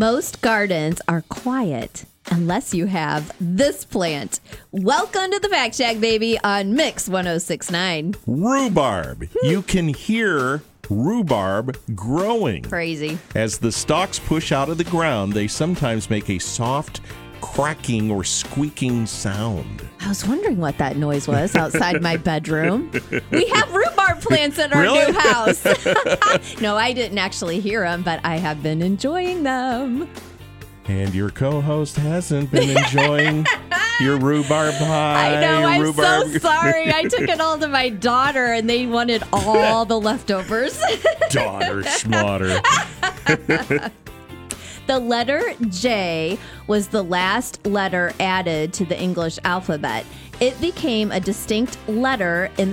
Most gardens are quiet unless you have this plant. Welcome to the Fact Shack, baby, on Mix 106.9. Rhubarb. You can hear rhubarb growing. Crazy. As the stalks push out of the ground, they sometimes make a soft cracking or squeaking sound. I was wondering what that noise was outside my bedroom. We have rhubarb plants in our Really? new house. No, I didn't actually hear them, but I have been enjoying them. And your co-host hasn't been enjoying your rhubarb pie. I know, I'm rhubarb. so sorry. I took it all to my daughter, and they wanted all the leftovers. Daughter schmotter. The letter J was the last letter added to the English alphabet. It became a distinct letter in